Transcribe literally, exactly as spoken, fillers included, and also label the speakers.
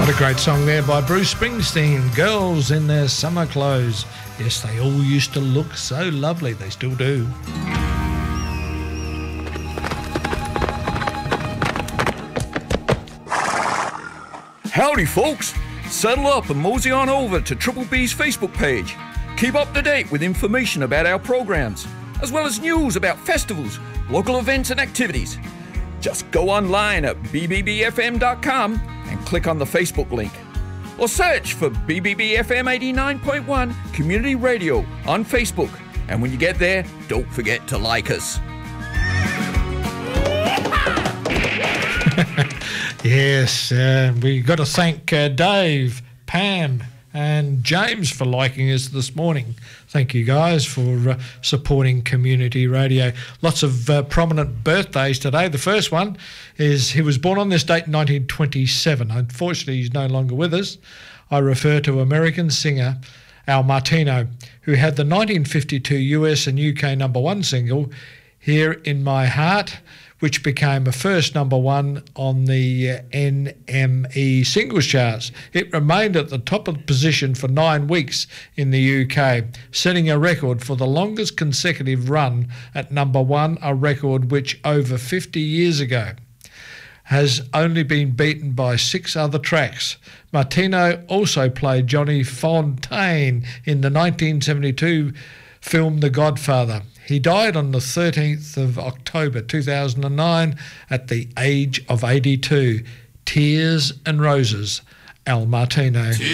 Speaker 1: a great song there by Bruce Springsteen, Girls in Their Summer Clothes. Yes, they all used to look so lovely. They still do.
Speaker 2: Howdy, folks. Settle up and mosey on over to Triple B's Facebook page. Keep up to date with information about our programs, as well as news about festivals, local events and activities. Just go online at b b b f m dot com and click on the Facebook link. Or search for B B B F M eighty-nine point one Community Radio on Facebook. And when you get there, don't forget to like us.
Speaker 1: Yes, uh, we got to thank uh, Dave, Pam and James for liking us this morning. Thank you guys for uh, supporting community radio. Lots of uh, prominent birthdays today. The first one is he was born on this date in nineteen twenty-seven. Unfortunately, he's no longer with us. I refer to American singer Al Martino, who had the nineteen fifty-two U S and U K number one single, Here in My Heart, which became a first number one on the uh, N M E singles charts. It remained at the top of the position for nine weeks in the U K, setting a record for the longest consecutive run at number one, a record which over fifty years ago has only been beaten by six other tracks. Martino also played Johnny Fontaine in the nineteen seventy-two film The Godfather. He died on the thirteenth of October two thousand nine at the age of eighty-two. Tears and Roses, Al Martino.